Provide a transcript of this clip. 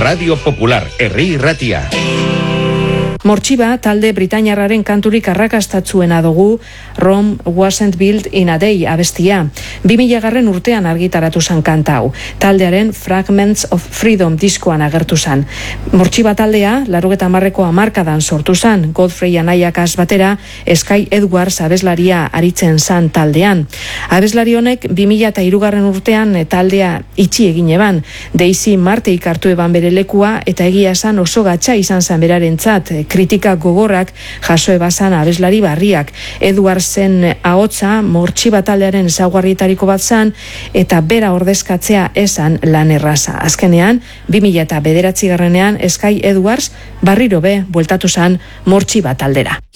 Radio Popular, herri irratia. Mortxiba talde britainiarraren kanturik arrakastatzuena dugu Rome Wasn't Built in a Day abestia. 2000 urtean argitaratu zen kanta hau. Taldearen Fragments of Freedom diskoan agertu zen. Mortxiba taldea 80ko hamarkadan sortu zen. Godfrey anaiakaz batera Sky Edwards abeslaria aritzen zen taldean. Abeslari honek 2003 urtean taldea itxi egin eban. Daisy Marteik hartu eban bere lekua eta egia esan oso gatza izan zen berarentzat. Kritika gogorrak jaso ebazan abeslari barriak. Edwardsen ahotsa Mortxiba taldearen ezaugarrietariko bat zen eta bera ordezkatzea esan lan erraza. Azkenean, 2009 Sky Edwards barriro be bueltatu zen Mortxiba taldera.